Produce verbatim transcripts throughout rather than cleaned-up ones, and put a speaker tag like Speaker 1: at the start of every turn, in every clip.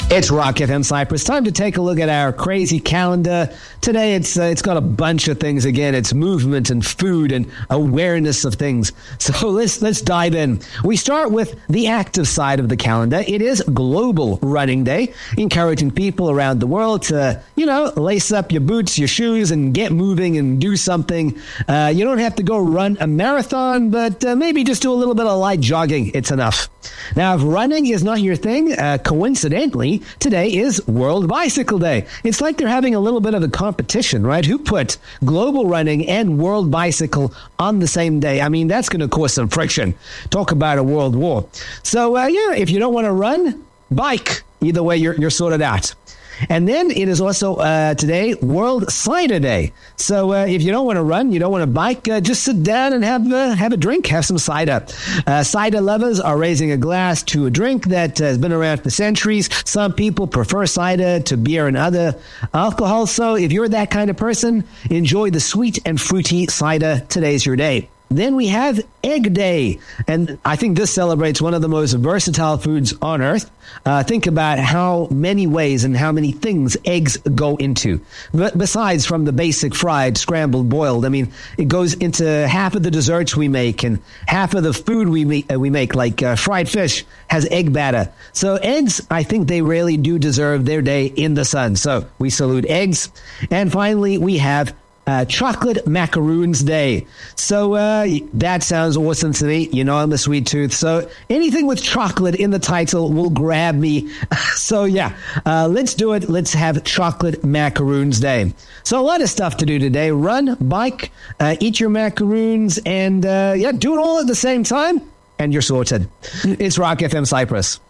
Speaker 1: It's Rock F M Cyprus. Time to take a look at our crazy calendar. Today, it's uh, it's got a bunch of things again. It's movement and food and awareness of things. So let's let's dive in. We start with the active side of the calendar. It is Global Running Day, encouraging people around the world to, you know, lace up your boots, your shoes, and get moving and do something. Uh, you don't have to go run a marathon, but uh, maybe just do a little bit of light jogging. It's enough. Now, if running is not your thing, uh, coincidentally, today is World Bicycle Day. It's like they're having a little bit of a competition, right? Who put global running and World Bicycle on the same day? I mean, that's going to cause some friction. Talk about a world war. So, uh, yeah, if you don't want to run, bike. Either way, you're, you're sorted out. And then it is also uh, today World Cider Day. So uh, if you don't want to run, you don't want to bike, uh, just sit down and have uh, have a drink, have some cider. Uh, cider lovers are raising a glass to a drink that has been around for centuries. Some people prefer cider to beer and other alcohol. So if you're that kind of person, enjoy the sweet and fruity cider. Today's your day. Then we have Egg Day, and I think this celebrates one of the most versatile foods on earth. Uh, think about how many ways and how many things eggs go into. But besides from the basic fried, scrambled, boiled, I mean, it goes into half of the desserts we make and half of the food we make, uh, we make like uh, fried fish has egg batter. So eggs, I think they really do deserve their day in the sun. So we salute eggs. And finally, we have Uh, Chocolate Macaroons Day. So uh, that sounds awesome to me. You know, I'm a sweet tooth. So anything with chocolate in the title will grab me. So yeah, uh, let's do it. Let's have Chocolate Macaroons Day. So a lot of stuff to do today. Run, bike, uh, eat your macaroons, and uh, yeah, do it all at the same time, and you're sorted. It's Rock F M Cyprus.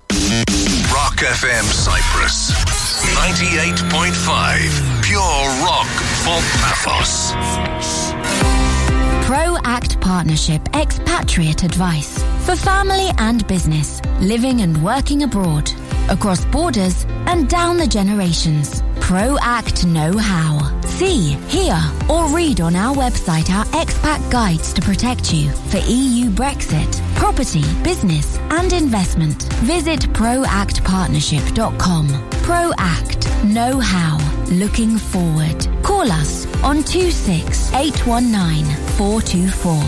Speaker 2: Rock F M Cyprus. ninety-eight point five. Pure rock for Paphos.
Speaker 3: ProAct Partnership Expatriate Advice for family and business, living and working abroad, across borders and down the generations. ProAct Know-How. See, hear or read on our website our expat guides to protect you for E U Brexit, property, business and investment. Visit proact partnership dot com. ProAct Know-How. Looking forward. Call us on two six eight one nine four two four.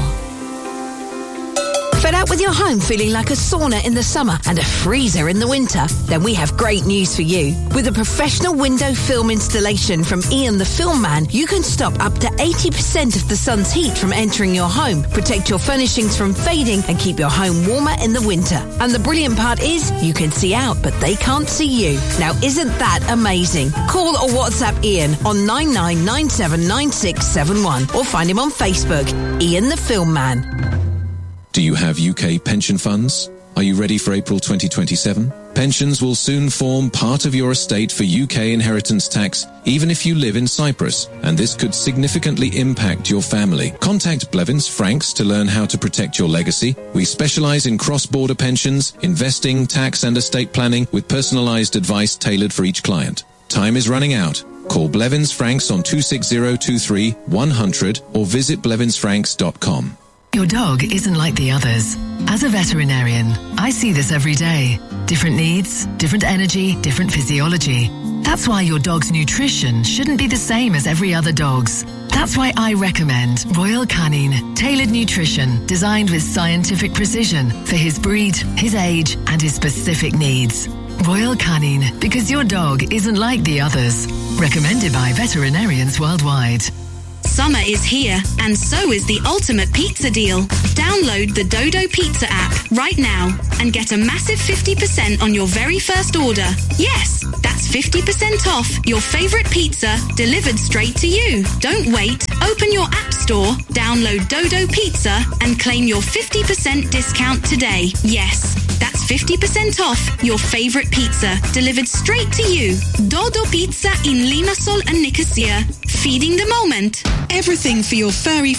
Speaker 4: Fed up with your home feeling like a sauna in the summer and a freezer in the winter? Then we have great news for you. With a professional window film installation from Ian the Film Man, you can stop up to eighty percent of the sun's heat from entering your home, protect your furnishings from fading and keep your home warmer in the winter. And the brilliant part is, you can see out, but they can't see you. Now isn't that amazing? Call or WhatsApp Ian on nine nine nine seven nine six seven one or find him on Facebook, Ian the Film Man.
Speaker 5: Do you have U K pension funds? Are you ready for April twenty twenty-seven? Pensions will soon form part of your estate for U K inheritance tax, even if you live in Cyprus, and this could significantly impact your family. Contact Blevins Franks to learn how to protect your legacy. We specialize in cross-border pensions, investing, tax and estate planning with personalized advice tailored for each client. Time is running out. Call Blevins Franks on two six zero two three one hundred or visit blevins franks dot com.
Speaker 6: Your dog isn't like the others. As a veterinarian, I see this every day. Different needs, different energy, different physiology. That's why your dog's nutrition shouldn't be the same as every other dog's. That's why I recommend Royal Canin Tailored Nutrition, designed with scientific precision for his breed, his age, and his specific needs. Royal Canin, because your dog isn't like the others. Recommended by veterinarians worldwide.
Speaker 7: Summer is here, and so is the ultimate pizza deal. Download the Dodo Pizza app right now and get a massive fifty percent on your very first order. Yes, that's fifty percent off your favorite pizza delivered straight to you. Don't wait. Open your app store, download Dodo Pizza, and claim your fifty percent discount today. Yes, that's fifty percent off your favorite pizza delivered straight to you. Dodo Pizza in Limassol and Nicosia. Feeding the moment. Everything for your furry